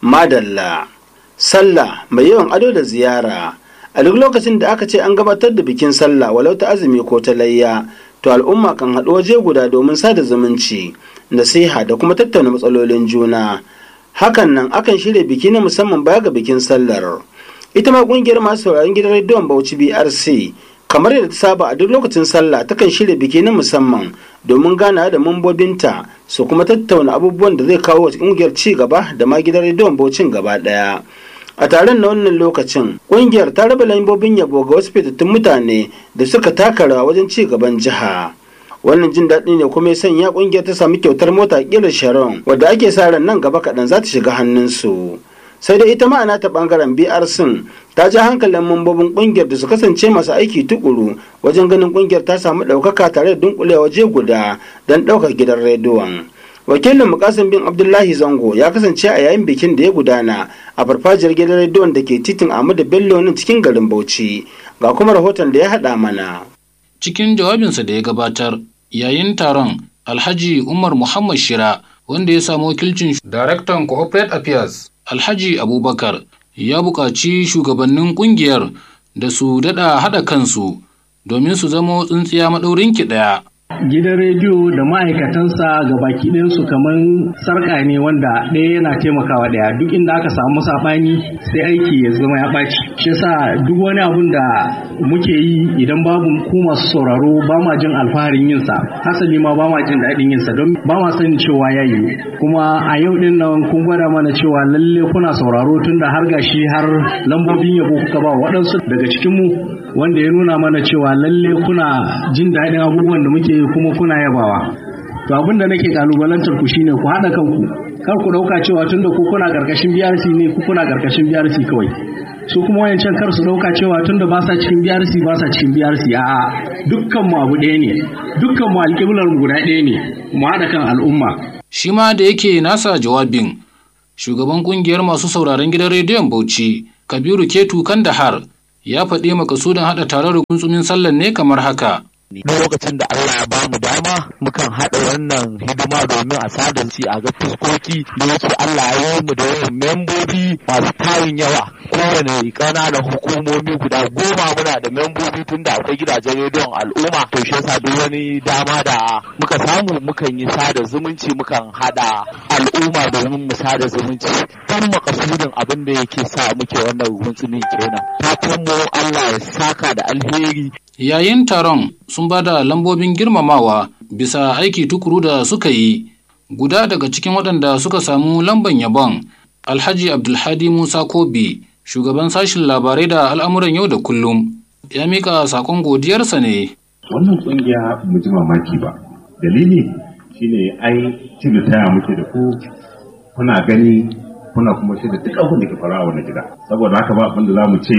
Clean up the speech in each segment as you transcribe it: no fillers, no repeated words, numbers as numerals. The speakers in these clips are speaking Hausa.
Madalla, sallah mai yawan ado da ziyara. A duk lokacin da aka ce an gabatar da bikin sallah walau ta azumi ko ta layya, to al'umma kan haɗu waje guda domin sada zumunci, nasiha da kuma tattauna matsalolin juna. Hakan nan akan shirya biki na musamman baya ga bikin sallar. Ita ma ƙungiyar masu sauraron gidan rediyon Bauchi BRC, kamar yadda ta saba a duk lokacin sallah takan shirya biki na musamman domin ganawa da mambobinta su kuma tattauna abubuwan da zai kawo wa ƙungiyar ci gaba da ma gidan rediyon Bauchin gaba ɗaya. A taron na wannan lokacin, ƙungiyar ta raba lambobin yabo ga wasu fitattun mutane da suka taka rawa wajen ci gaban jiha. Wannan jin daɗi ne kuma ya sanya ƙungiyar ta sami kyautar mota ƙirar Sharon wadda ake sa ran nan gaba kaɗan za ta shiga hannunsu. Sai dai ita ma'ana ta ɓangaren BRC ta ja hankalin mambobin ƙungiyar da su kasance masu aiki tukuru wajen ganin ƙungiyar ta samu ɗaukaka tare da dunkulewa waje guda don ɗaukar gidan rediyon. Wakilin Mukasim bin Abdullahi Zango ya kasance a yayin bikin da ya gudana a farfajiyar gidan rediyon da ke titin Ahmadu Bello nan cikin garin Bauchi. Ga kuma rahoton da ya haɗa mana. Cikin jawabinsa da ya gabatar yayin taron, Alhaji Umar Muhammad Shira, wanda ya samu wakilcin Daraktan Corporate Affairs Alhaji Abubakar, ya buƙaci shugabannin ƙungiyar da su daɗa haɗa kansu domin su zama tsintsiya maɗaurinki ɗaya. Gidan rediyo da ma'aikatansa ga baki ɗayansu kamar sarƙa ne wanda ɗaya yana taimakawa ɗaya, duk inda aka samu saɓani sai aiki ya zama ya ɓaci. Shi yasa duk wani abun da muke yi idan babu ku masu sauraro ba ma jin alfaharin yinsa, hasali ma ba ma jin daɗin yinsa don ba ma sanin cewa ya yi. Kuma a yau ɗin nan kun gwada mana cewa lalle kuna sauraro tunda har gashi har lambobin yabo kuka ba waɗansu daga cikinmu, wanda ya nuna mana cewa lalle kuna jin daɗin abubuwan da muke yi kuma kuna yabawa. To abin da nake kalubalantar ku shine ku haɗa kanku, kar ku ɗauka cewa tunda ku kuna ƙarƙashin BRC ne ku kuna ƙarƙashin BRC kawai, su kuma wayancan kar su ɗauka cewa tunda ba sa cikin BRC ba sa cikin BRC. A'a, dukkan mu abu ɗaya ne, dukkan mu alƙiblar mu guda ɗaya ne, mu haɗa kan al'umma. Shi ma da yake nasa jawabin, shugaban ƙungiyar masu sauraron gidan rediyon Bauchi Kabiru Ketu Kandahar ya faɗi makasudin haɗa taron rukunsumin sallar ne kamar haka. Duk lokacin da Allah ya bamu dama mukan haɗa wannan hidima domin a sadarci a ga fuskoki da yake Allah ya yi mu da yawan membobi masu tarin yawa. Kowane ƙananan hukumomi guda 10 muna da membobi tun da akwai gidajen rediyon al'umma. To shi yasa duk wani dama da muka samu mukan yi sada zumunci, mukan haɗa al'umma domin mu sada zumunci. Dan makasudin abin da yake sa muke wannan rukunsumin kenan. Fatan mu Allah ya saka da alheri. Yayin taron sun ba da lambobin girmamawa bisa aiki tukuru da suka yi. Guda daga cikin waɗanda suka samu lamban yabon, Alhaji Abdulhadi Musa Kobi, shugaban sashin labarai da al'amuran yau da kullum, ya mika sakon godiyarsa ne. Wannan ƙungiya mu ji mamaki ba. Dalili shine ai cin taya muke da ku, kuna gani kuna kuma shi da duk abin da ke faruwa a wannan gida. Saboda haka ba abin da za mu ce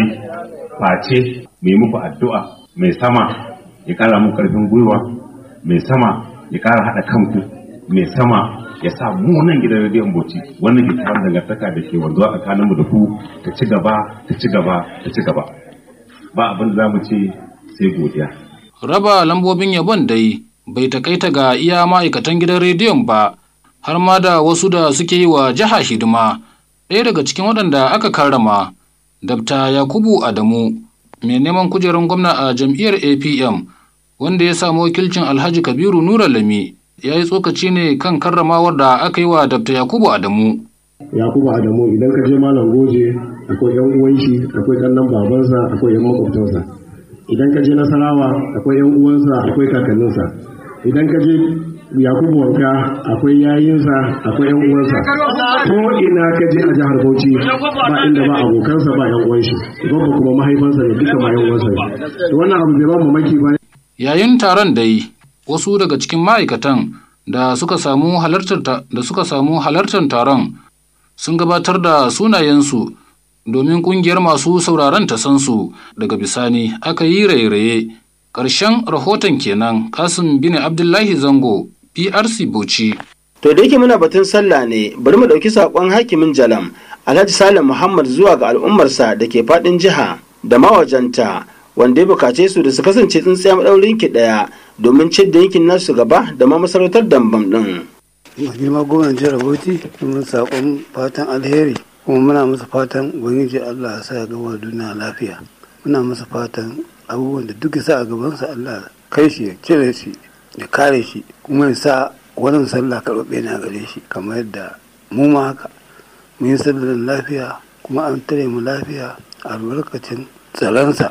face mu yi muku addu'a. Mai sama ya kara mu karfin gwiwa, mai sama ya kara haɗa kanku, mai sama ya sa mu nan gidan rediyon Bauchi wannan kyakkyawar dangantaka da ke wanzuwa tsakaninmu da ku ta ci gaba, ta ci gaba, ta ci gaba. Ba abin da za mu ce sai godiya. Raba lambobin yabon dai bai takaita ga iya ma'aikatan gidan rediyon ba, har ma da wasu da suke yi wa jiha hidima. Ɗaya daga cikin waɗanda aka karrama, Dabta Yakubu Adamu, mai neman kujerar gwamna a jam'iyyar APM, wanda ya samu wakilcin Alhaji Kabiru Nura Lami, ya yi tsokaci ne kan karramawar da aka yi wa Dr. Yakubu Adamu. Yakubu Adamu idan ka je Malam Goje akwai yan uwan shi, akwai kannan babansa, akwai yan makwabtansa. Idan ka je Nasarawa akwai yan uwansa, akwai kakanninsa. Idan ka je Yakubu Wanka akwai yayinsa, akwai yan uwansa. Ko ina ka je a jihar Bauchi ba inda ba abokansa ba yan uwan shi. Gwamma kuma mahaifansa ne duka ma yan uwansa. Wannan abu bai ba mu maki ba. Yayin taron dai wasu daga cikin ma'aikatan da suka samu halartar taron sun gabatar da sunayensu domin kungiyar masu sauraron ta san su. Daga bisani aka yi raye-raye. Ƙarshen rahoton kenan. Kasim bin Abdullahi Zango, PRC Bauchi. To da yake muna batun sallah ne, bari mu ɗauki saƙon hakimin Jalam Alhaji Salim Muhammad zuwa ga al'ummarsa da ke faɗin jiha da mawajanta, wanda ya bukace su da su kasance tsintsiya maɗaurin ki ɗaya domin ciyar da yankin nasu gaba da ma masarautar Dambam ɗin. Girma gwamnan jihar Bauchi mun saƙon fatan alheri kuma muna masa fatan ubangiji Allah ya sa ya gama duniya lafiya. Muna masa fatan abubuwan da duk ya sa a gabansa Allah kai shi ya cire shi ya kare shi kuma ya sa wannan sallah karɓaɓɓe na gare shi kamar yadda mu ma haka mun yi sallar lafiya kuma an tare mu lafiya a albarkacin tsaronsa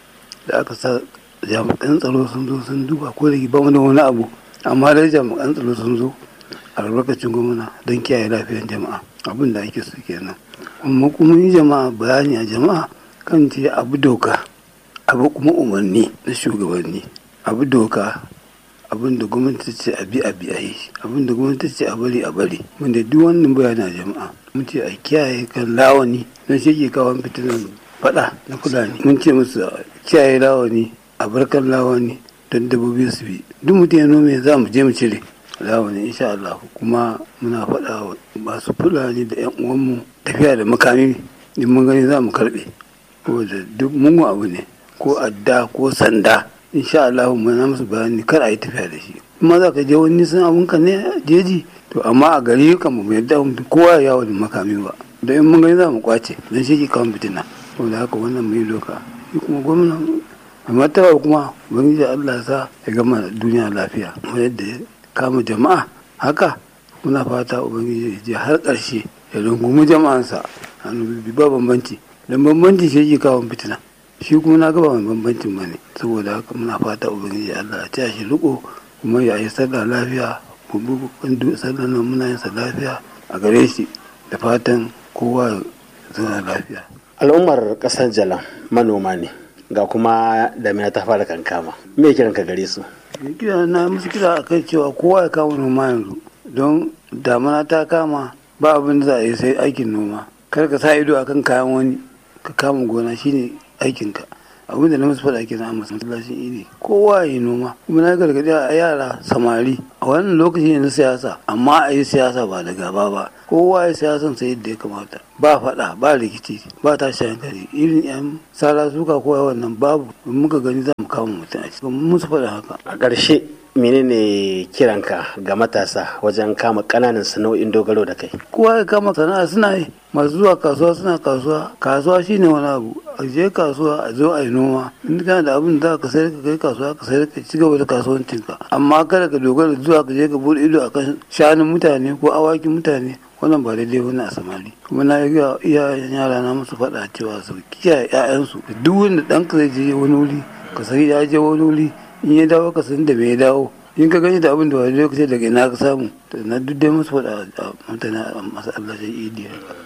da aka sa jami'an tsaro sun zo sun duba ko da ba mu da wani abu amma dai jami'an tsaro sun zo a albarkacin gwamna don kiyaye lafiyar jama'a abin da ake so kenan kuma yi jama'a bayani a jama'a kan ce abu doka abu kuma umarni na shugabanni abu doka abin da gwamnati ce a bi a yi abin da gwamnati ce a bari mun da duk wannan bayani a jama'a mun ce a kiyaye kan lawani na shi kawo fitinan fada na fulani mun ce musu kiyaye lawani a barkan lawani don dabbobi su bi duk mutum ya nome za mu je mu cire lawani insha Allah kuma muna faɗa wa masu fulani da yan uwanmu tafiya da makami in mun gani za mu karɓe ko da duk mungu abu ne ko adda ko sanda insha Allah mu na musu bayani kar a yi tafiya da shi kuma za ka je wani nisan abunka ne jeji to amma a gari kan mu yadda kowa ya yawo da makami ba da in mun gani za mu kwace don shi ke kawo fitina saboda haka wannan mai doka shi kuma gwamnan amma ta kuma ubangiji Allah sa ya gama duniya lafiya kuma yadda ya kama jama'a haka muna fata ubangiji ya je har ƙarshe ya rungumi jama'ansa hannu ba bambanci don bambanci shi ke kawo fitina shi kuma na gaba mai bambancin ba ne saboda haka muna fata ubangiji Allah ya taya shi riko kuma ya yi sallah lafiya bubukan sallah nan muna yin sa lafiya a gare shi da fatan kowa ya zauna lafiya. Al'ummar ƙasar Jalam manoma ne ga kuma damina ta fara kankama me kiran ka gare su? Kira na musu kira a kai cewa kowa ya kama noma yanzu don damina ta kama ba abin da za a yi sai aikin noma kar ka sa ido akan kayan wani ka kama gona shine aikinka abinda na musu faɗa kenan a masallacin idi kowa ya yi noma kuma na gargaɗi a yara samari a wannan lokaci ne na siyasa amma a yi siyasa ba da gaba ba kowa ya siyasan sai yadda ya kamata ba faɗa ba rikici ba tashi hankali irin yan sara suka koya wannan babu in muka gani za mu kama mutum a cikin musu faɗa haka. A ƙarshe menene kiranka ga matasa wajen kama ƙananan sana'o'in dogaro da kai? Kowa ya kama sana'a suna yi masu zuwa kasuwa suna kasuwa shine wani abu a je kasuwa a zo a yi noma in kana da abin da ka sayar ka kai kasuwa ka sayar ka ci gaba da kasuwancinka amma kada ka dogara zuwa ka je ka bude ido akan shanun mutane ko awakin mutane wannan ba daidai wani a samari kuma na yi iyayen yara na musu faɗa cewa su kiyaye 'ya'yansu da duk wanda ɗanka zai je wani wuri ka sai ya je wani wuri in ya dawo ka san da me ya dawo in ka gani da abin da wani lokaci daga ina ka samu na duk dai musu faɗa a mutane a masallacin idi.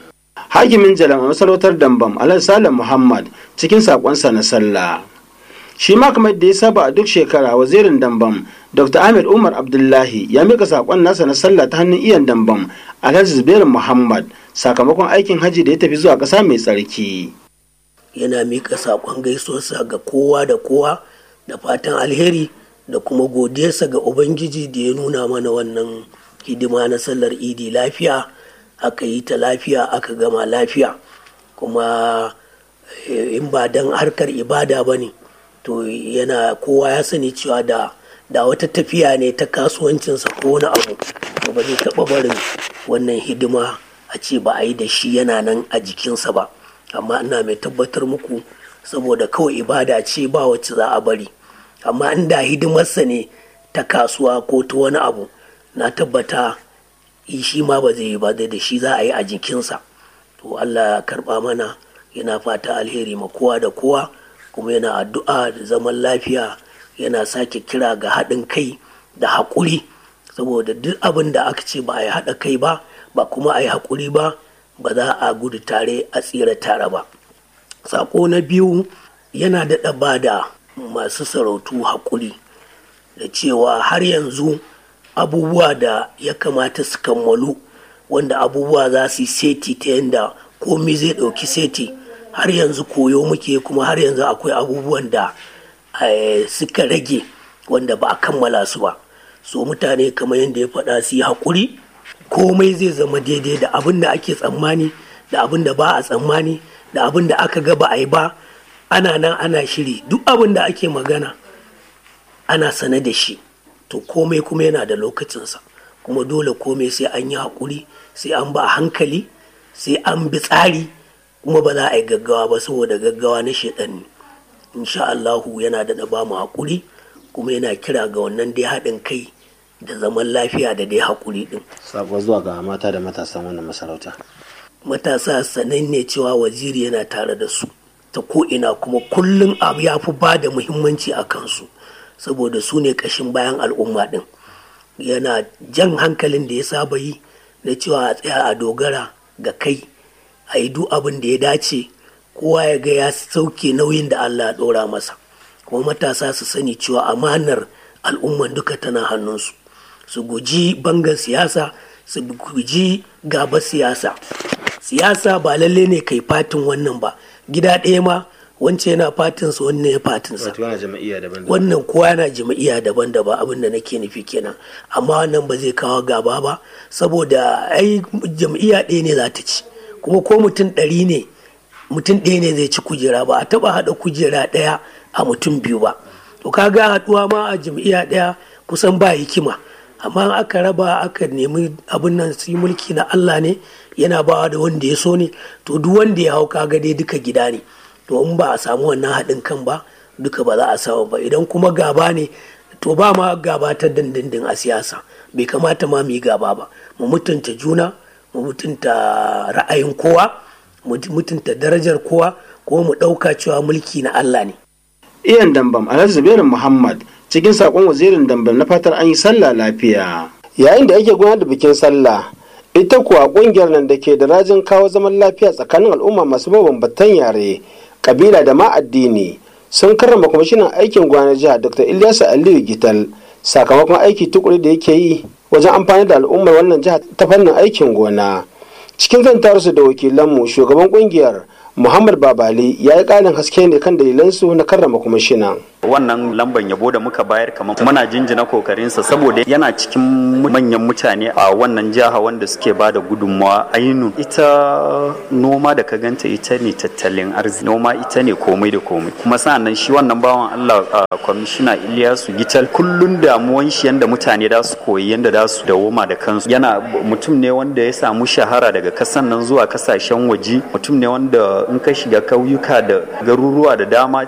Hakimin Jalam a masarautar Dambam Alhaji Salam Muhammad cikin sakonsa na sallah shi ma kamar da ya saba a duk shekara wazirin Dambam Dr. Ahmed Umar Abdullahi ya mika sakon nasa na sallah ta hannun iyan Dambam Alhaji Zubairu Muhammad sakamakon aikin haji da ya tafi zuwa ƙasa mai tsarki. Yana mika sakon gaisuwarsa ga kowa da kowa da fatan alheri da kuma godiyarsa ga Ubangiji da ya nuna mana wannan hidima na sallar idi lafiya aka yi ta lafiya aka gama lafiya kuma in ba don harkar ibada ba ne to yana kowa ya sani cewa da wata tafiya ne ta kasuwancinsa ko wani abu to ba zai taɓa barin wannan hidima a ce ba a yi da shi yana nan a jikinsa ba amma ina mai tabbatar muku saboda kawai ibada ce ba wacce za a bari amma inda hidimarsa ne ta kasuwa ko ta wani abu na tabbata shi ma ba zai yi ba da shi za a yi a jikinsa to Allah ya karba mana yana fata alheri ma kowa da kowa kuma yana addu'a da zaman lafiya yana sake kira ga haɗin kai da haƙuri saboda duk abin da aka ce ba a yi haɗa kai ba ba kuma a yi haƙuri ba ba za a gudu tare a tsira tare ba. Sako na biyu yana daɗa ba da masu sarautu haƙuri da cewa har yanzu abubuwa da ya kamata su kammalu wanda abubuwa za su yi seti ta yadda komi zai ɗauki seti har yanzu koyo muke kuma har yanzu akwai abubuwan da suka rage wanda ba a kammala su ba so mutane kamar yadda ya faɗa su yi haƙuri komai zai zama daidai da abin da ake tsammani da abin da ba a tsammani da abin da aka ga ba a yi ba ana nan ana shiri duk abin da ake magana ana sane da shi to komai kuma yana da lokacinsa kuma dole komai sai an yi haƙuri sai an ba a hankali sai an bi tsari kuma ba za a yi gaggawa ba saboda gaggawa na shedan ne. Insha Allahu yana da ba mu haƙuri kuma yana kira ga wannan dai haɗin kai da zaman lafiya da dai haƙuri ɗin. Sabo zuwa ga mata da matasan wannan masarauta. Matasa sanan ne cewa waziri yana tare da su ta ko'ina kuma kullum abu ya fi ba da muhimmanci a kansu saboda su ne ƙashin bayan al'umma ɗin. Yana jan hankalin da ya saba yi na cewa a tsaya a dogara ga kai a yi duk abin da ya dace kowa ya ga ya sauke nauyin da Allah ya ɗora masa. Kuma matasa su sani cewa amanar al'umman duka tana hannunsu. Su guji bangan siyasa, su guji gaba siyasa. Siyasa ba lalle ne kai fatin wannan ba. Gida ɗaya ma wance yana fatinsa wannan ya fatinsa. Wannan kowa yana jama'iyya daban-daban abin da nake nufi kenan. Amma wannan ba zai kawo gaba ba saboda ai jam'iyya ɗaya ne za ta ci. Kuma ko mutum 100 ne mutum ɗaya ne zai ci kujera ba a taɓa haɗa kujera ɗaya a mutum 2 ba. To kaga haɗuwa ma a jam'iyya ɗaya kusan ba hikima. Amma aka raba aka nemi abin nan su mulki na Allah ne yana bawa da wanda ya so ne to duk wanda ya hau kaga dai duka gida ne. To in ba a samu wannan haɗin kan ba duka ba za a samu ba. Idan kuma gaba ne to ba ma gaba ta dindindin a siyasa bai kamata ma mu yi gaba ba. Mu mutunta juna, mu mutunta ra'ayin kowa, mu mutunta darajar kowa kuma mu ɗauka cewa mulki na Allah ne. Iyan Dambam Alhaji Zubairu Muhammad cikin sakon wazirin Dambam na fatar an yi sallah lafiya. Yayin da ake gudanar da bikin sallah, ita kuwa kungiyar nan da ke da rajin kawo zaman lafiya tsakanin al'umma masu mabambantan yare, kabila da ma addini sun karrama kwamishinan aikin gona jihar Dr. Ilyasu Aliyu Gital sakamakon aiki tukuri da yake yi wajen amfani da al'ummar wannan jihar ta fannin aikin gona. Cikin zantarsu da wakilanmu shugaban kungiyar Muhammad Babali ya yi ƙarin haske ne kan dalilansu na karrama kwamishinan. Wannan lamban yabo da muka bayar kamar muna jinjina kokarinsa saboda yana cikin manyan mutane a wannan jiha wanda suke ba da gudunmawa ainu. Ita noma da ka ganta ita ne tattalin arziki, noma ita ne komai da komai. Kuma sa'annan shi wannan bawan Allah kwamishina Ilyasu Gital kullun damuwan shi yanda mutane da su koyi yanda da su dawoma da kansu. Yana mutum ne wanda ya samu shahara daga kasan nan zuwa kasashen waje, mutum ne wanda in ka shiga kauyuka da garuruwa da dama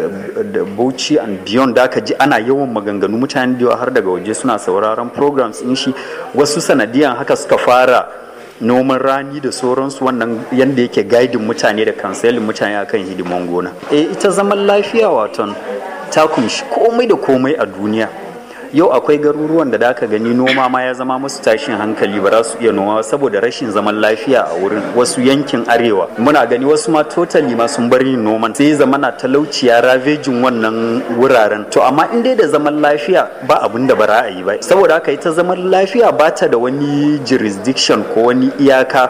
da Bauchi and beyond da ka ji ana yawan maganganu mutane da har daga waje suna sauraron programs in shi wasu sanadiyan haka suka fara noman rani da sauransu wannan yanda yake guiding mutane da kanselin mutane akan hidiman gona. Ita zaman lafiya waton ta kumshi komai da komai a duniya. Yau akwai garuruwan da aka gani noma ma ya zama musu tashin hankali ba za su iya noma saboda rashin zaman lafiya a wurin. Wasu yankin arewa muna gani wasu ma totally ma sun bari noman sai zamana talauci ya ravejin wannan wuraren. To amma in dai da zaman lafiya ba abin da ba za a yi ba saboda haka ita zaman lafiya ba ta da wani jurisdiction ko wani iyaka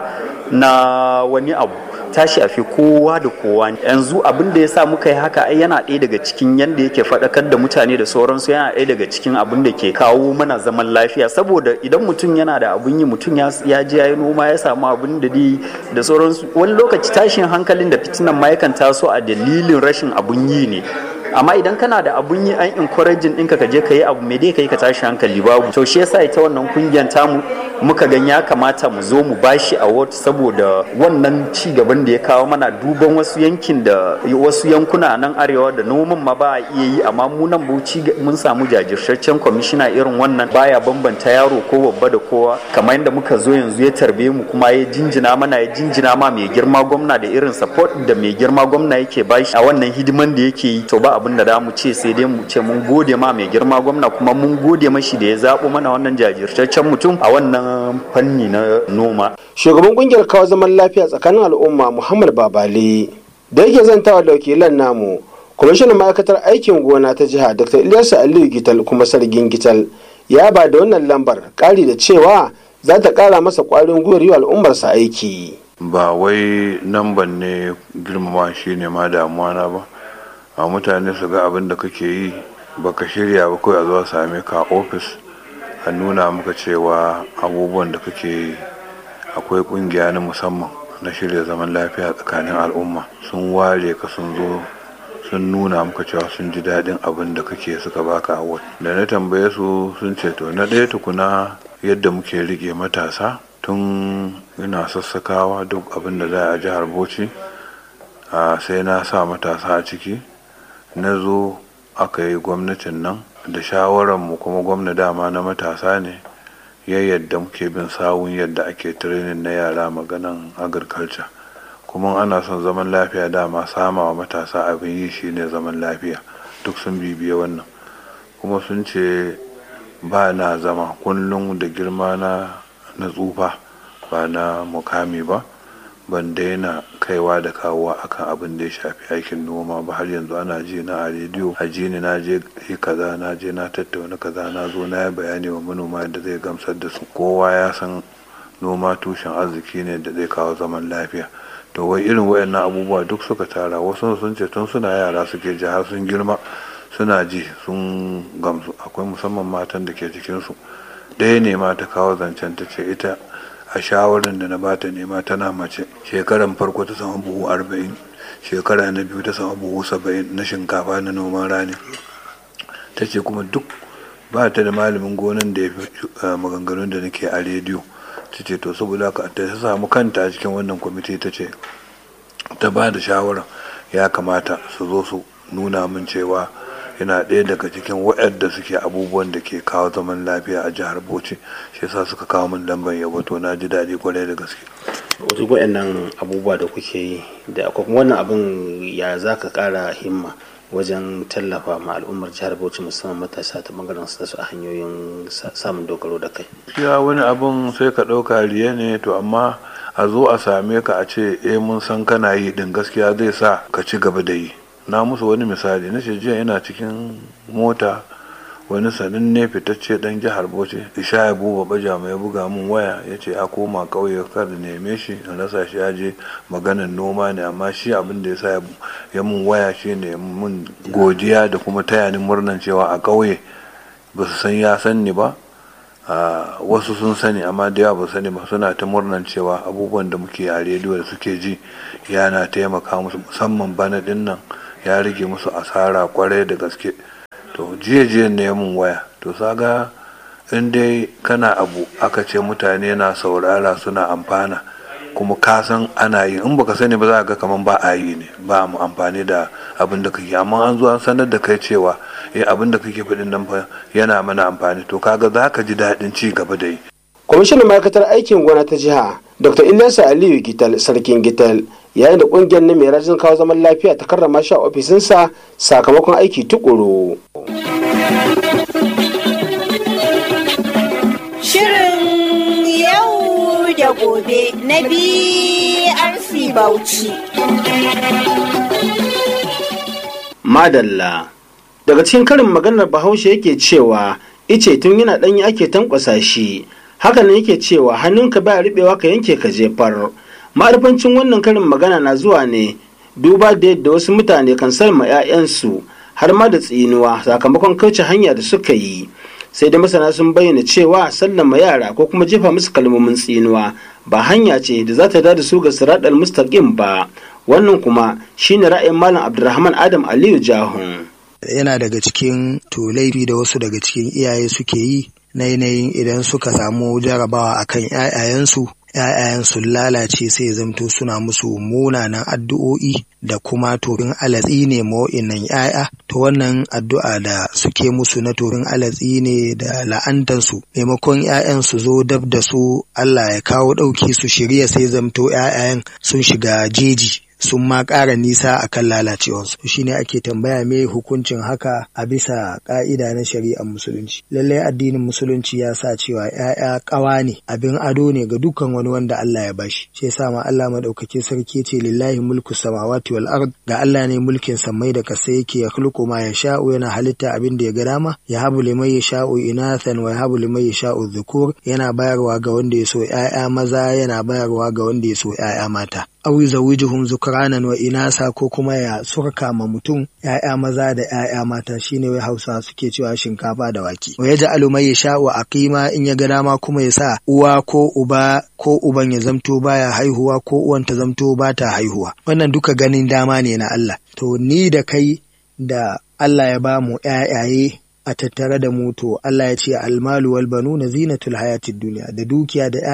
na wani abu. Ta shafi kowa da kowa. Yanzu abin da ya sa muka yi haka ai yana ɗaya daga cikin yanda yake faɗakar da mutane da sauransu, yana ɗaya daga cikin abin da ke kawo mana zaman lafiya saboda idan mutum yana da abin yi, mutum ya je ya yi noma ya samu abin da da sauransu, wani lokaci tashin hankalin da fitinan ma yakan taso a dalilin rashin abin yi ne. Amma idan kana da abun yi an encouraging ɗinka ka je ka yi abu mai dai kai ka tashi hankali babu. To shi yasa ita wannan kungiyar tamu muka gan ya kamata mu zo mu bashi award saboda wannan ci gaban da ya kawo mana duban wasu yankin da wasu yankuna nan arewa da noman ma ba a iya yi amma mu nan Bauchi mun samu jajirtaccen kwamishina irin wannan baya bambanta yaro ko babba da kowa kamar yadda muka zo yanzu ya tarbe mu kuma ya jinjina mana ya jinjina ma mai girma gwamna da irin support da mai girma gwamna yake bashi a wannan hidiman da yake yi. To ba abin da mu ce sai dai mu ce mun gode ma mai girma gwamna kuma mun gode mashi da ya zabo mana wannan jajirtaccen mutum a wannan fanni na noma. Shugaban kungiyar kawo zaman lafiya tsakanin al'umma Muhammad Babali da yake zantawa da wakilan namu kwamishinan ma'aikatar aikin gona ta jiha Dr. Ilyasu Aliyu Gital kuma sargin Gital ya ba da wannan lambar ƙari da cewa za ta ƙara masa ƙwarin gwiwar yi al'ummarsa aiki. Ba wai lambar ne girmama shi ne ma damuwa na ba. A mutane su ga abin da kake yi baka shirya ba kawai a zuwa same ka a ofis a nuna maka cewa abubuwan da kake yi akwai kungiya na musamman na shirya zaman lafiya tsakanin al'umma sun ware ka sun zo sun nuna maka cewa sun ji daɗin abin da kake suka baka award. Da na tambaye su sun ce to na ɗaya tukuna yadda muke rike matasa tun ina sassakawa duk abin da za a jihar Bauchi sai na sa matasa a ciki. Na zo aka yi gwamnatin nan da shawararmu, kuma gwamna dama na matasa ne, ya yadda muke bin sawun yadda ake training na yara maganan agriculture. Kuma ana son zaman lafiya, dama sama wa matasa abin yi shi ne zaman lafiya. Duk sun bibiye wannan, kuma sun ce ba na zama kullum da girma na tsufa, ba na mukami ba, ban daina kaiwa da kawowa akan abin da ya shafi aikin noma ba. Har yanzu ana ji na a rediyo, a ji ni na je kaza, na je na tattauna kaza, na zo na yi bayani wa manoma yadda zai gamsar da su. Kowa ya san noma tushen arziki ne da zai kawo zaman lafiya. To wai irin wayannan abubuwa duk suka tara, wasu sun ce tun suna yara suke ji, har sun girma suna ji sun gamsu. Akwai musamman matan da ke cikinsu, ɗaya ne ma ta kawo zancen, ta ce ita a shawarar da na bata nema tana mace, shekaran farko ta samu buhu 40, shekara na biyu ta samu buhu 70 na shinkafa na noman rani. Ta ce kuma duk ba ta da malamin gonan da ya fi maganganun da nake a rediyo. Ta ce to saboda haka ta samu kanta a cikin wannan kwamiti, ta ce ta ba da shawarar ya kamata su zo su nuna min cewa yana ɗaya daga cikin waɗanda suke abubuwan da ke kawo zaman lafiya a jihar Bauchi. Shi yasa suka kawo min lambar yabo, to na ji daɗi kwarai da gaske. Wasu waɗannan abubuwa da kuke yi da kuma wannan abin ya za ka ƙara himma wajen tallafa ma al'ummar jihar Bauchi, musamman matasa ta bangaren su a hanyoyin samun dogaro da kai? Ya wani abin sai ka ɗauka riya ne, to amma a zo a same ka a ce mun san kana yi din, gaskiya zai sa ka ci gaba da yi. Na musu wani misali, na ce jiya ina cikin mota, wani sananne fitacce dan jihar Bauchi, Ishaya Buba Baja mai buga mun waya, ya ce a koma ƙauye kar da neme shi in rasa shi, ya je maganan noma ne, amma shi abin da ya sa ya mun waya shi ne mun godiya da kuma tayani murnan cewa a ƙauye ba su san ya san ni ba. Wasu sun sani amma da yawa ba sani ba, suna ta murnan cewa abubuwan da muke a rediyo da suke ji yana taimaka musu, musamman bana din nan ya rage musu asara kwarai da gaske. To jiya ne mun waya, to saga in dai kana abu aka ce mutane na saurara suna amfana, kuma ka san ana yi, in baka sani ba za ga kaman ba a yi ne, ba mu amfani da abin da kake, amma an zo an sanar da kai cewa abin da kake faɗin nan fa yana mana amfani, to kaga za ka ji daɗin ci gaba da yi. Kwamishinan ma'aikatar aikin gona ta jiha Dr. Ilyasu Aliyu Gital, sarkin Gital, yayin da kungiyar na mai rajin kawo zaman lafiya ta karrama shi a ofisinsa sakamakon aiki tukuru. Shirin yau da gobe na BRC Bauchi. Madalla. Daga cikin karin maganar Bahaushe yake cewa ice tun yana ɗanyi ake tankwasa shi, hakanan yake cewa hannunka baya riɓewa ka yanke ka jefar. Ma'arifancin wannan karin magana na zuwa ne duba da yadda wasu mutane kan salma 'ya'yansu har ma da tsinuwa sakamakon kauce hanya da suka yi. Sai da masana sun bayyana cewa sallama yara ko kuma jefa musu kalmomin tsinuwa ba hanya ce da za ta da su ga siratal mustaqim ba. Wannan kuma shine ra'ayin Malam Abdulrahman Adam Aliyu Jahun. Yana daga cikin laifi da wasu daga cikin iyaye suke yi na yanayin idan suka samu jarabawa akan 'ya'yayensu, 'ya'yayen sun lalace sai zamto suna musu munanan addu'o'i da kuma tofin alatsi ne ma'o'inan 'ya'ya. To wannan addu'a da suke musu na tofin alatsi ne da la'antansu, maimakon 'ya'yan su zo dab da su Allah ya kawo ɗauki su shirya, sai zamto 'ya'yayen sun shiga jeji, sun ma ƙara nisa a kan lalacewarsu. Shi ne ake tambaya me hukuncin haka a bisa ƙa'ida na shari'ar musulunci. Lallai addinin musulunci ya sa cewa ‘ya'ya ƙawa ne, abin ado ne ga dukkan wani wanda Allah ya bashi. Shi yasa ma Allah maɗaukaki sarki ce lillahi mulku samawati wal ard, ga Allah ne mulkin sammai da kasai yake, ya khluqu ma yasha'u, yana halitta abin da ya ga dama, ya habu liman yasha'u inathan wa habu liman yasha'u dhukur, yana bayarwa ga wanda ya so ‘ya'ya maza, yana bayarwa ga wanda ya so ‘ya'ya mata. Awi zawijuhum zukranan wa inasa, ko kuma ya surka ma mutum ‘ya'ya maza da ‘ya'ya mata, shine wai Hausa suke cewa shinkafa da wake. Wa yaj'alu may yasha'u aqima, in ya ga dama kuma ya sa uwa ko uba ko uban ya zamto baya haihuwa ko uwan ta zamto ba ta haihuwa. Wannan duka ganin dama ne na Allah. To ni da kai da Allah ya ba mu ‘ya'yaye a tattare da mu, to Allah ya ce almalu wal banuna zinatul hayatid dunya, da dukiya da ‘ya'ya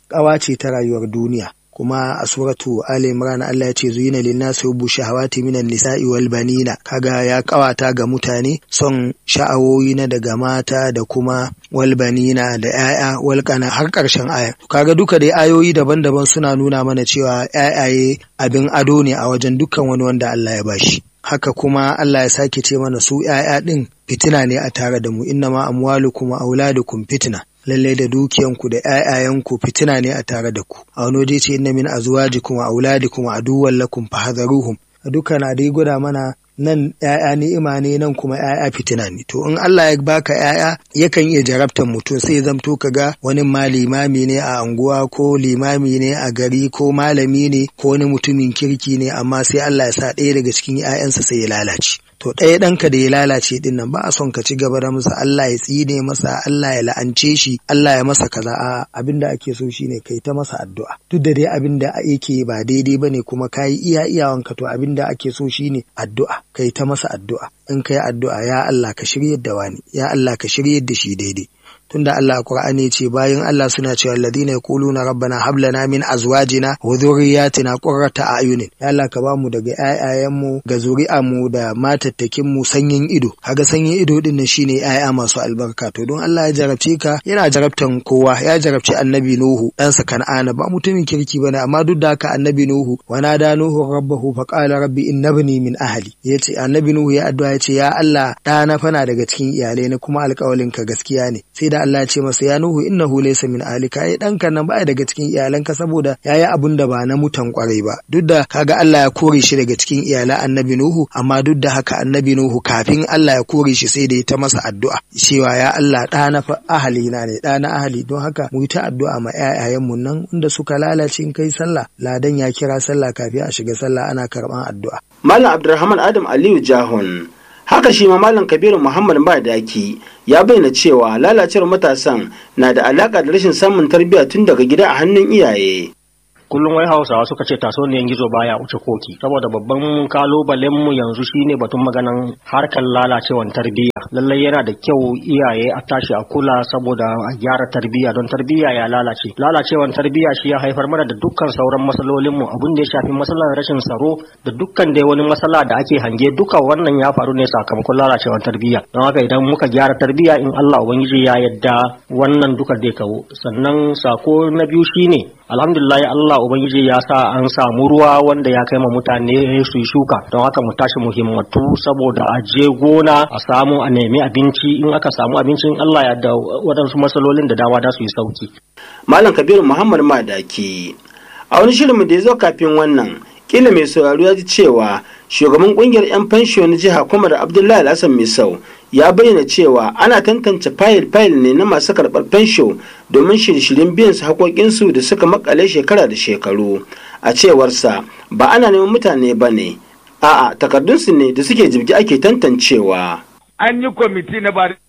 ƙawa ce ta rayuwar duniya. Kuma a suratu Ali Imran Allah ya ce zuyina linnasi hubbu shahawati minan nisa'i wal banina, kaga ya kawata ga mutane son sha'awoyi na daga mata da kuma wal banina da ƴaƴa wal kana har ƙarshen aya. Kaga duka dai ayoyi daban-daban suna nuna mana cewa ƴaƴaye abin ado ne a wajen dukkan wani wanda Allah ya bashi. Haka kuma Allah ya sake ce mana su ƴaƴa ɗin fitina ne a tare da mu, innama amwalukum wa auladukum fitna. Lallai da dukiyanku da ƴaƴayenku fitina ne a tare da ku. A wani waje ce inna min azwajikum wa auladikum aduwwan lakum fahadharuhum. Duka na dai gwada mana nan ƴaƴa ni'ima ne, nan kuma ƴaƴa fitina ne. To in Allah ya baka ƴaƴa yakan iya jarabtar mutum, sai zamto kaga wani ma limami ne a anguwa ko limami ne a gari ko malami ne ko wani mutumin kirki ne, amma sai Allah ya sa ɗaya daga cikin ƴaƴansa sai ya lalace. To ɗaya ɗanka da ya lalace ɗin nan ba a son ka ci gaba da masa Allah ya tsine masa, Allah ya la'ance shi, Allah ya masa kaza. A abin da ake so shine kai ta masa addu'a. Duk da dai abin da yake ba daidai bane kuma kayi iyawanka, to abin da ake so shine addu'a. Kai ta masa addu'a. In kai addu'a, ya Allah ka shiryar da wani, ya Allah ka shiryar da shi daidai. Tunda Allah a Qur'ani ce bayan Allah suna cewa alladhina yaquluna rabbana hab lana min azwajina wa dhurriyyatina qurrata a'yunin, ya Allah ka bamu daga ƴaƴayenmu ga zuri'anmu da matattakin mu sanyin ido. Kaga sanyin ido din nan shine ƴaƴa masu albarka. To don Allah ya jarabce ka, yana jarabtan kowa. Ya jarabci annabi Nuhu ɗansa Kan'ana, ba mutumin kirki bane, amma duk da haka annabi Nuhu wa nada Nuhu rabbahu fa qala rabbi innabni min ahli. Yace annabi Nuhu ya addu'a yace ya Allah ɗana fana daga cikin iyalai na, kuma alƙawalin ka gaskiya ne. Sai da Allah ya ce masa ya Nuhu innahu laysa min ahlika, ai danka nan baya daga cikin iyalanka saboda yayi abun da ba na mutan kwarai ba. Duk da kaga Allah ya kore shi daga cikin iyalan annabi Nuhu, amma duk da haka annabi Nuhu kafin Allah ya kore shi sai da ya ta masa addu'a cewa ya Allah ɗana fa ahali na ne, ɗana ahali. Don haka mu yi ta addu'a ma ƴaƴayenmu nan wanda suka lalace. In kai sallah ladan ya kira sallah kafin a shiga sallah ana karɓan addu'a. Malam Abdulrahman Adam Aliyu Jahun. Haka shi ma Malam Kabiru Muhammad Madaki ya bayyana cewa lalacewar matasan na da alaka da rashin samun tarbiyya tun daga gida a hannun iyaye. Kullum wai Hausawa suka ce taso ne gizo baya wuce koki, saboda babban kalubalen mu yanzu shine batun maganan harkar lalacewan tarbiyya. Lallai yana da kyau iyaye a tashi a kula saboda a gyara tarbiyya, don tarbiyya ya lalace. Lalacewan tarbiyya shi ya haifar mana da dukkan sauran matsalolin mu, abin da ya shafi matsalar rashin tsaro da dukkan dai wani matsala da ake hange, duka wannan ya faru ne sakamakon lalacewan tarbiyya. Don haka idan muka gyara tarbiyya, in Allah ubangiji ya yadda wannan duka zai kawo. Sannan sako na biyu shine alhamdulillah Allah ubangiji ya sa an samu ruwa wanda ya kai ma mutane su yi shuka. Don haka mu tashi muhimmatu saboda a je gona a samu a nemi abinci. In aka samu abincin Allah ya da waɗansu matsalolin da dama da su yi sauki. Malam Kabiru Muhammad Madaki a wani shirin da ya zo kafin wannan, kila mai sauraro ya ji cewa shugaban kungiyar 'yan fansho na jiha Kwamar Abdullahi Alhassan Misau ya bayyana cewa ana tantance fayil ne na masu karɓar fensho domin shirye-shiryen biyan su haƙoƙinsu da suka makale shekara da shekaru. A cewarsa ba ana neman mutane ba ne, a'a takardunsu ne da suke jibgi ake tantancewa. An yi kwamiti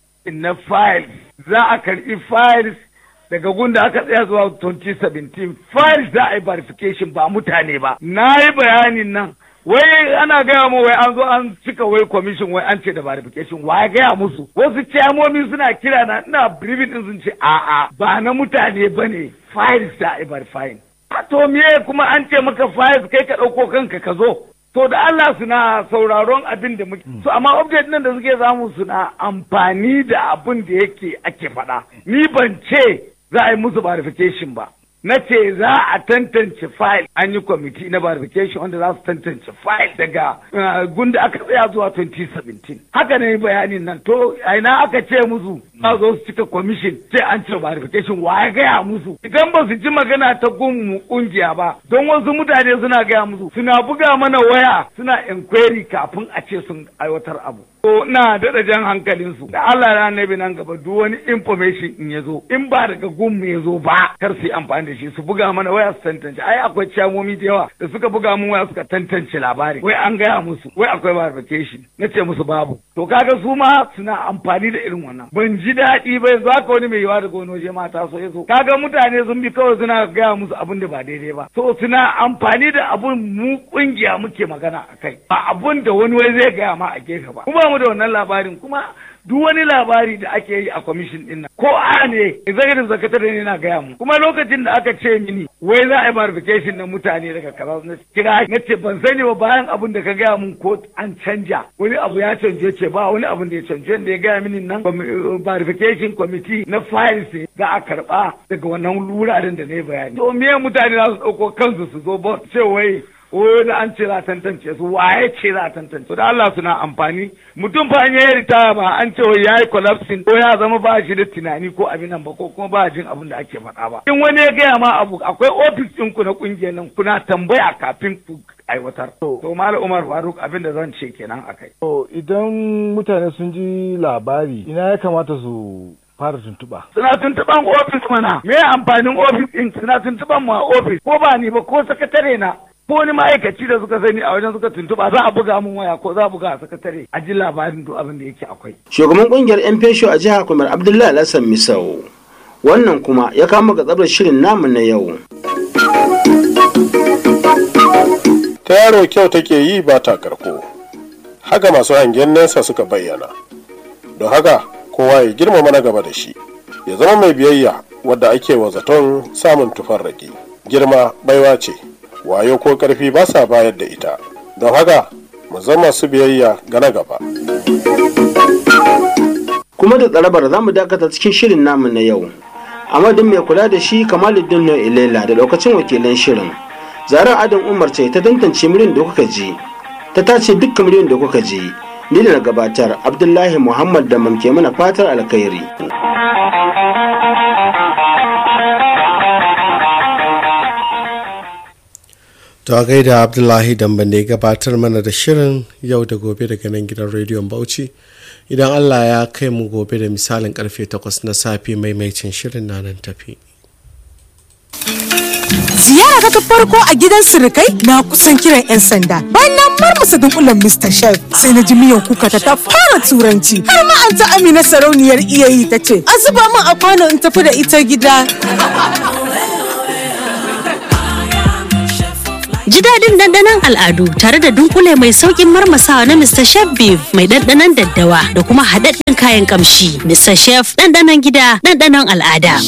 na fayil, za a karɓi fayil daga gunda aka tsaya zuwa 2017. Fayil za a yi verification ba mutane ba. Na yi bayanin nan. Wai ana gaya mu wai an zo an cika wai commission wai an ce da verification, wa ya gaya musu? Wasu ciyamomi suna kira na ina briefing din sun ce a'a ba na mutane bane, files da a verifying. To me kuma an ce maka files kai ka dauko kanka ka zo? To da Allah suna sauraron abin da muke. So amma update nan da suke samu suna amfani da abin da yake ake faɗa. Ni ban ce za a yi musu verification ba. Na ce za a tantance file, an yi kwamiti na verification wanda za su tantance file daga gunda aka tsaya zuwa 2017. Haka ne bayanin nan. To aina aka ce musu za zo su cika commission sai an cire verification, wa ya gaya musu? Idan ba su ji magana ta gunmu kungiya ba, don wasu mutane suna gaya musu, suna buga mana waya, suna inquiry kafin a ce sun aiwatar abu. To na daɗa jan hankalinsu da Allah na annabi nan gaba duk wani information in ya zo, in ba daga gunmu ya zo ba, kar su yi amfani da shi, su buga mana waya su tantance. Ai akwai ciyamomi da yawa da suka buga mun waya suka tantance labari, wai an gaya musu wai akwai verification, na ce musu babu. To kaga su ma suna amfani da irin wannan. Ban ji daɗi ba yanzu haka wani mai yawa daga wani waje mata so ya so, kaga mutane sun bi kawai suna gaya musu abin da ba daidai ba. So suna amfani da abun mu kungiya muke magana a kai, ba abun da wani wai zai gaya ma a gefe ba. Kuma mu da wannan labarin kuma duk wani labari da ake yi a kwamishin din nan ko a ne executive secretary ne na gaya mu kuma lokacin da aka ce mini wai za a yi verification na mutane daga kaza na kira na ce ban sani ba bayan abin da ka gaya mun ko an canja wani abu ya canje ce ba wani abin da ya canje da ya gaya mini nan verification committee na files ne za a karba daga wannan wuraren da na yi bayani to me mutane za su dauko kansu su zo ba ce wai da an ce za a tantance su waye ce za a tantance da Allah suna amfani mutum fa an yi ritaya ba an ce wai yayi collapsing ko ya zama ba shi da tunani ko abin nan ba ko kuma ba jin abin da ake faɗa ba in wani ya gaya ma abu akwai office ɗin ku na kungiyar nan kuna tambaya kafin ku aiwatar to Malam Umar Faruk abin da zan ce kenan akai to idan mutane sun ji labari ina ya kamata su fara tuntuɓa. Suna tuntuɓan ofis mana me amfanin ofis ɗin suna tuntuɓan mu a ofis ko ba ni ba ko sakatare na ko wani ma'aikaci da suka sani a wajen suka tuntuɓa za a buga mun waya ko za a buga a sakatare a ji labarin duk abin da yake akwai. Shugaban kungiyar 'yan fesho a jihar Kwamar Abdullahi Alhassan Misau wannan kuma ya kama ga tsabar shirin namu na yau. Ta yaro kyau take yi ba ta karko haka masu hangen nesa suka bayyana don haka kowa ya girmama na gaba da shi ya zama mai biyayya wadda ake wa zaton samun tufarraki girma baiwa ce wayo ko karfi ba sa bayar da ita don haka mu zama su biyayya ga na gaba kuma da tsarabar za mu dakata cikin shirin namu na yau amadin mai kula da shi Kamaluddin No Ilela da lokacin wakilan shirin Zara Adam Umar ce ta tantance miliyan da kuka ji ta tace dukkan miliyan da kuka ji ni da na gabatar Abdullahi Muhammad da mamke mana fatar alkhairi. To a gaida Abdullahi Damban da ya gabatar mana da shirin yau da gobe daga nan gidan rediyon Bauchi. Idan Allah ya kai mu gobe da misalin karfe 8 na safe maimaicin shirin na nan tafi. Ziyara ta farko a gidan sirikai na kusan kiran 'yan sanda. Bayan na marmasa dunkulen Mr. Chef sai na ji miyan kuka ta fara turanci. Har ma an ta Amina sarauniyar iyayi ta ce, "A zuba min a kwano in tafi da ita gida." Ji daɗin ɗanɗanon al'adu tare da dunkule mai sauƙin marmasawa na Mr. Chef Beef mai ɗanɗanon daddawa da kuma haɗaɗɗen kayan ƙamshi. Mr. Chef ɗanɗanon gida ɗanɗanon al'ada.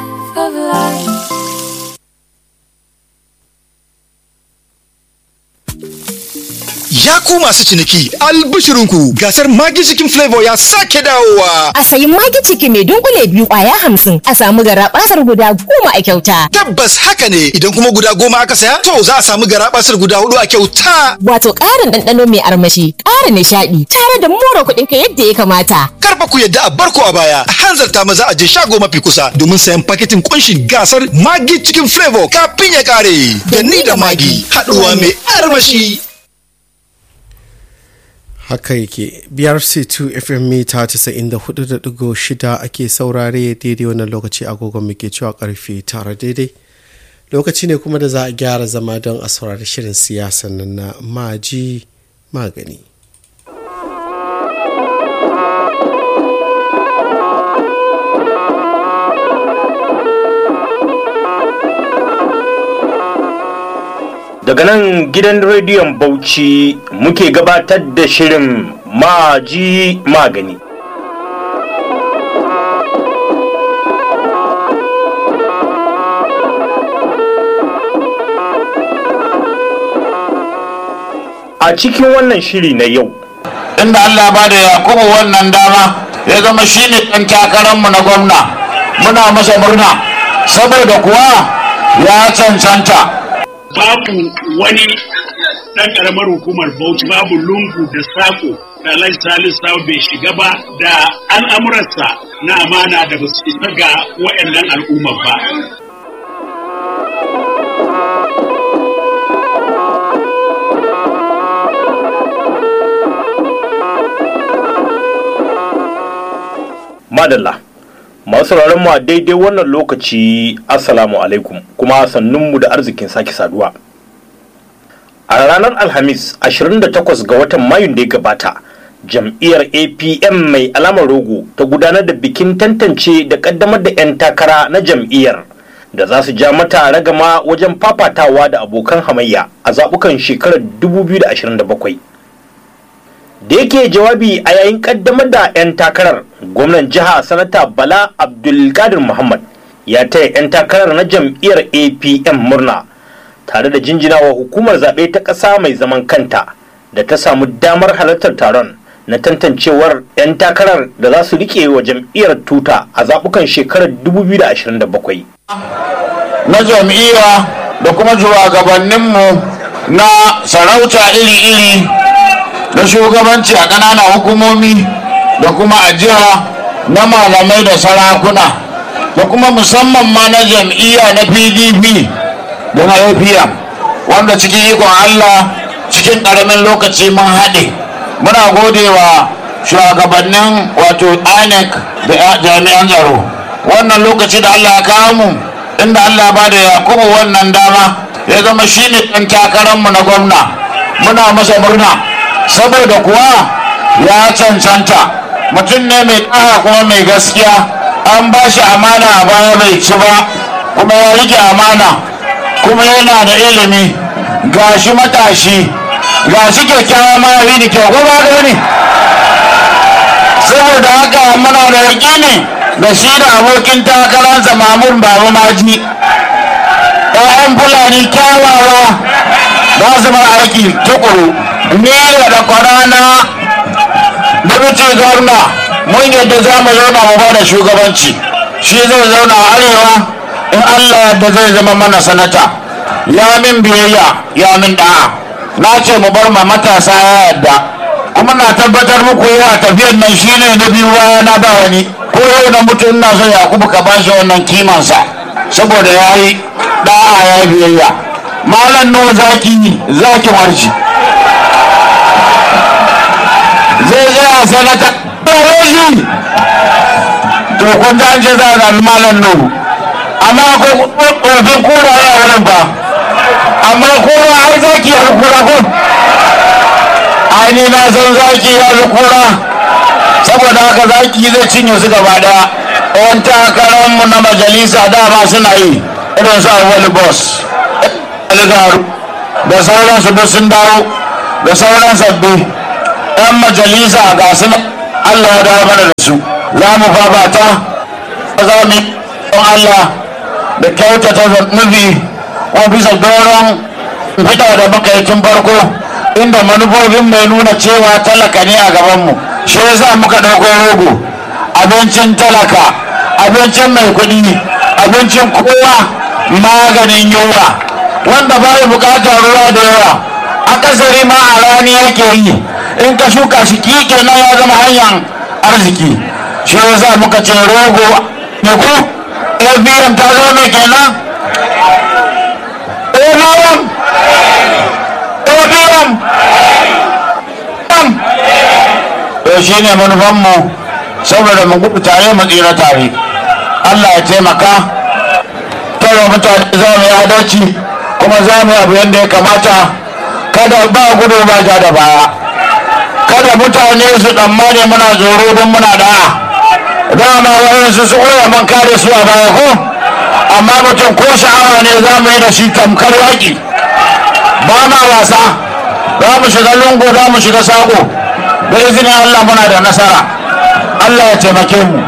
Ya ku masu ciniki albishirinku gasar Maggi Chicken Flavor ya sake dawowa. A sayi Maggi Chicken mai dunkule biyu kwaya 50 a samu garabasar guda 10 a kyauta. Tabbas haka ne idan kuma guda 10 aka saya to za a samu garabasar guda 4 a kyauta. Wato ƙarin ɗanɗano mai armashi, ƙara nishaɗi tare da more kuɗin ka yadda ya kamata. Karfa ku yadda a barko a baya a hanzarta maza a je shago mafi kusa domin sayan paketin kunshin gasar Maggi Chicken Flavor kafin ya kare. Da ni da Maggi haɗuwa mai armashi. Haka yake BRC2 FM mita 94.6 ake saurare daidai wannan lokaci agogon muke cewa karfe 9 daidai lokaci ne kuma da za a gyara zama don a saurari shirin siyasan nan na maji magani. Daga nan gidan rediyon Bauchi muke gabatar da shirin Maji Magani. A cikin wannan shiri na yau, inda Allah ba da Yakubu wannan dama ya zama shine ɗan takararmu na gwamna, muna masa murna saboda kuwa ya cancanta. Babu wani ɗan ƙaramar hukumar Bauchi, babu lungu da sako da Alhaji Salisu bai shiga ba da al'amuransa na amana da ba su isa ga waɗannan al'ummar ba. Madalla. Masu sauraron mu a daidai wannan lokaci assalamu alaikum kuma sannunmu da arzikin sake saduwa. A ranar Alhamis 28 ga watan Mayun da ya gabata, jam'iyyar APM mai alamar rogo ta gudanar da bikin tantance da kaddamar da 'yan takara na jam'iyyar da za su ja mata ragama wajen fafatawa da abokan hamayya a zabukan shekarar 2027. da yake jawabi a yayin kaddamar da 'yan takarar, gwamnan jiha sanata Bala Abdulkadir Muhammad ya taya 'yan takarar na jam'iyyar APM murna tare da jinjinawa hukumar zaɓe ta ƙasa mai zaman kanta da ta samu damar halartar taron na tantancewar 'yan takarar da za su rike wa jam'iyyar tuta a zaɓukan shekarar 2027. Na jam'iyya da kuma shugabanninmu na sarauta iri-iri da shugabanci a ƙananan hukumomi da kuma a jiha na malamai da sarakuna da kuma musamman ma na jam'iyya na PDP da na APM wanda cikin ikon Allah cikin ƙaramin lokaci mun haɗe. Muna godewa shugabannin wato INEC da jami'an tsaro wannan lokaci da Allah ya kawo mu inda Allah ba da Yakubu wannan dama ya zama shine ɗan takararmu na gwamna. Muna masa murna saboda kuwa ya cancanta, mutum ne mai ɗaha kuma mai gaskiya, an ba shi amana a baya bai ci ba kuma ya rike amana, kuma yana da ilimi, ga shi matashi, ga shi kyakkyawa mahaifi da kyau kuma da wani. Saboda haka muna da yaƙini da shi da abokin takararsa Mamun Babu Maji, ‘ya'yan Fulani kyawawa za su mara aiki tukuru. Ni da kwarana Deputy Governor mun yadda za mu zauna mu bada shugabanci, shi zai zauna a arewa in Allah da zai zama mana sanata. Ya min biyayya, ya min da'a, na ce mu bar ma matasa ya yadda, kuma na tabbatar muku yawa tafiyar nan shine na biyu baya na ba wani. Ko yau na mutum na so Yakubu ka ba shi wannan kimansa saboda ya yi da'a ya biyayya. Malam no zaki warci zai zai sanata roji to kun ta ce za a zaɓi Malam Nuhu, amma ko ƙorfin kura ya wurin ba, amma kura har zaki ya kura ko aini na san zaki ya kura, saboda haka zaki zai cinye su gaba daya. Yan takararmu na majalisa dama suna yi irin su Awali Boss da sauransu duk sun dawo da sauran sabbi 'yan majalisa ga su Allah ya dawo mana da su. Za mu fafata za mu yi Allah da kyautata nufi ko bisa doron fita da muka yi tun farko inda manufofin mai nuna cewa talaka ne a gabanmu. Shi yasa muka ɗauko rogo, abincin talaka, abincin mai kuɗi, abincin kowa, maganin yunwa wanda ba ya bukatar ruwa da yawa, akasari ma a rani yake yi, in ka shuka shi kike nan ya zama hanyar arziki. Shi yasa muka ce rogo ne ku APM ta zo mai kenan to shi ne manufanmu saboda mu gudu tare mu tsira tare. Allah ya taimaka tara mutane za mu yi adalci kuma za mu yi abu yadda ya kamata, kada ba gudu ba ja da baya, kada mutane su tsammani muna tsoro don muna da'a. Dama wayansu su koya man kare su a baya ko, amma mutum ko sha'awa ne za mu yi da shi tamkar yaƙi, ba ma wasa, za mu shiga lungu, za mu shiga sako, da izinin Allah muna da nasara. Allah ya taimake mu.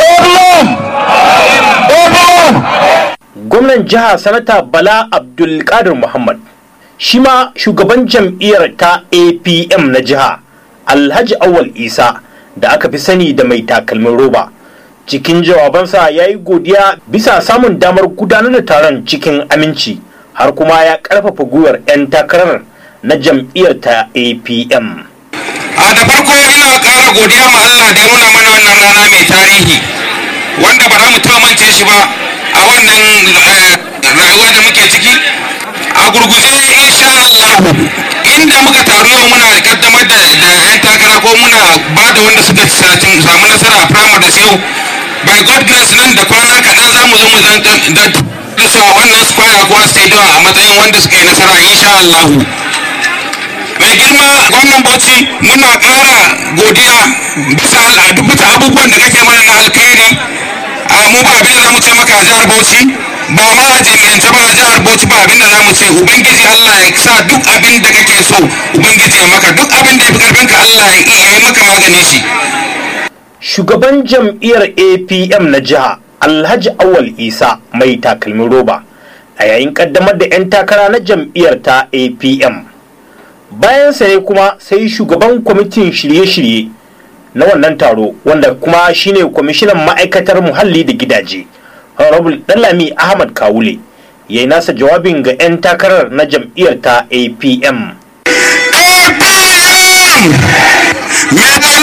Gwamnan jiha sanata Bala Abdulkadir Muhammad, shi ma shugaban jam'iyyar ta APM na jiha Alhaji Awal Isa da aka fi sani da mai takalmin roba, cikin jawabansa ya yi godiya bisa samun damar gudanar da taron cikin aminci, har kuma ya karfafa gwiwar 'yan takarar na jam'iyyar ta APM. A da farko ina ƙara godiya ma Allah da ya nuna mana wannan rana mai tarihi wanda ba za mu taɓa mance shi ba a wannan rayuwa da muke ciki. A gurguje insha Allah inda muka taru yau muna kaddamar da 'yan takara ko muna ba da wanda suka samu nasara a primary da yau, by God grace nan da kwana kaɗan za mu zo mu zanta su a wannan square ko stadium a matsayin wanda suka yi nasara insha Allah. Mai girma gwamnan Bauchi muna ƙara godiya bisa al'adu bisa abubuwan da kake mana na alkhairi. Mu ba abin da za mu ce maka a jihar Bauchi, ba ma a jami'ance ba a jihar Bauchi ba abin da za mu ce Ubangiji Allah Allah ya sa duk abin da kake so ubangiji ya maka, duk abin da ya fi karfin ka Allah ya yi maka maganin shi. Shugaban jam'iyyar APM na jiha Alhaji Awal Isa mai takalmin roba a yayin kaddamar da 'yan takara na jam'iyyar ta APM. Bayan sa ne kuma sai shugaban kwamitin shirye-shirye na wannan taro wanda kuma shine kwamishinan ma'aikatar muhalli da gidaje Honorable Dallami Ahmad Kawule ya yi nasa jawabin ga 'yan takarar na jam'iyyar ta APM. APM!